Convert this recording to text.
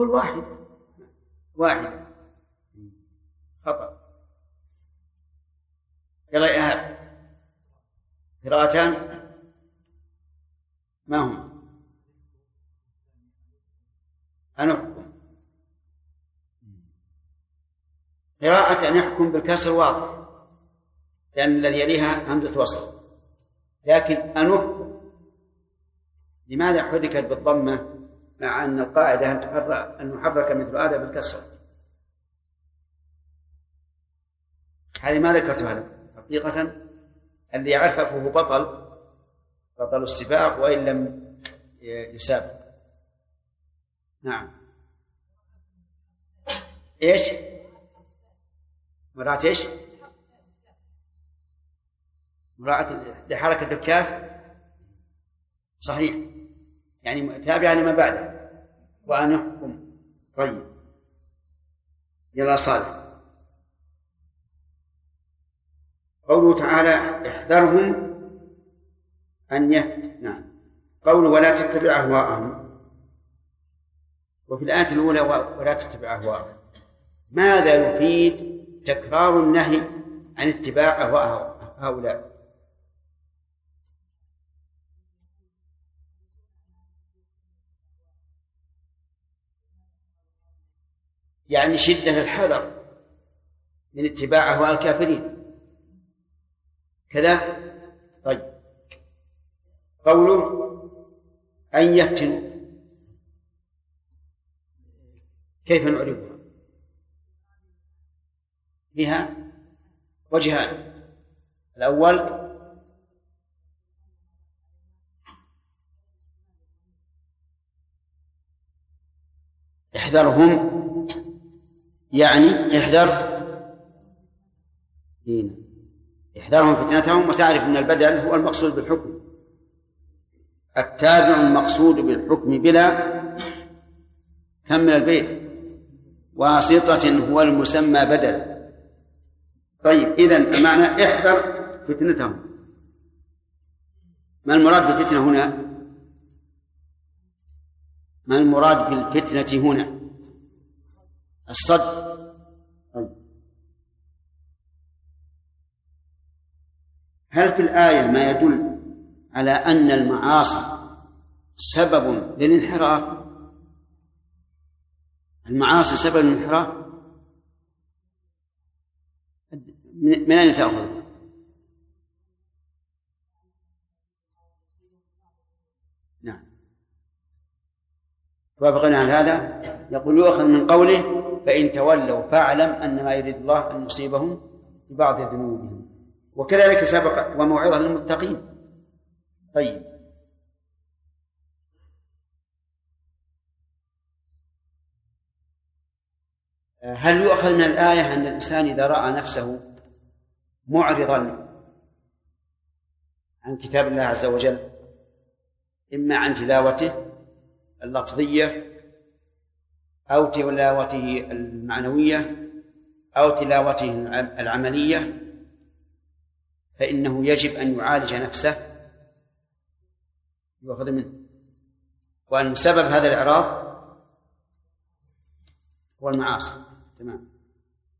قل واحدة واحدة خطأ. يلا يا إيهاب، قراءتان ما هما؟ أنحكم. قراءة أن يحكم بالكسر واضح لأن الذي يليها همزة وصل، لكن أنحكم لماذا حركت بالضمة مع أن القاعدة أن يحرك مثل هذا بالكسر؟ هذه ما ذكرتها لك حقيقة. اللي يعرفه فهو بطل السباق وإن لم يسابق. نعم. إيش مراعاة إيش؟ مراعاة لحركة الكاف، صحيح، يعني تابعة لما بعده. وأن يحكم. طيب يلا صالح. قوله تعالى احذرهم أن نعم. قوله ولا تتبع أهواءهم، وفي الآية الأولى ولا تتبع أهواءهم، ماذا يفيد تكرار النهي عن اتباع أهواء هؤلاء؟ يعني شدة الحذر من اتباع أهواء الكافرين كذا. طيب قوله أن يفتنوا، كيف نعرفها؟ بها وجهان. الأول احذرهم، يعني احذرهم فتنتهم، وتعرف أن البدل هو المقصود بالحكم، التابع المقصود بالحكم بلا كمل البيت واسطة هو المسمى بدل. طيب إذن معنى احذر فتنتهم، ما المراد بالفتنة هنا؟ ما المراد بالفتنة هنا؟ الصد. هل في الآية ما يدل على أن المعاصي سبب للانحراف؟ المعاصي سبب للانحراف؟ من أين تأخذ؟ نعم، توافقنا على هذا. يقول يؤخذ من قوله فإن تولوا فاعلم أن ما يريد الله أن يصيبهم ببعض ذنوبهم، وكذلك سبق وموعظة للمتقين. طيب هل يؤخذ من الآية أن الإنسان إذا رأى نفسه معرضا عن كتاب الله عز وجل، إما عن تلاوته اللفظية أو تلاوته المعنوية أو تلاوته العملية، فإنه يجب أن يعالج نفسه يؤخذ منه، وأن سبب هذا الإعراض هو المعاصي؟ تمام.